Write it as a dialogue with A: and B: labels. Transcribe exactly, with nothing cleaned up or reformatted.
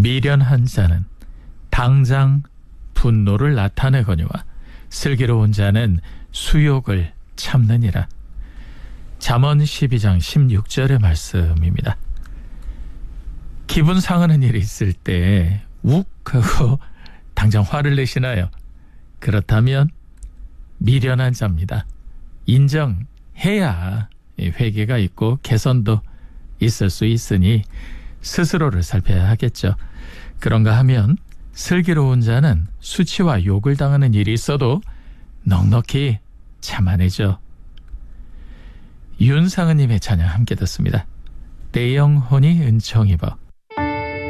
A: 미련한 자는 당장 분노를 나타내거니와 슬기로운 자는 수욕을 참느니라. 잠언 십이 장 십육 절의 말씀입니다. 기분 상하는 일이 있을 때 욱 하고 당장 화를 내시나요? 그렇다면 미련한 자입니다. 인정해야 회개가 있고 개선도 있을 수 있으니 스스로를 살펴야 하겠죠. 그런가 하면 슬기로운 자는 수치와 욕을 당하는 일이 있어도 넉넉히 참아내죠. 윤상은님의 찬양 함께 듣습니다. 내 영혼이 은총 입어.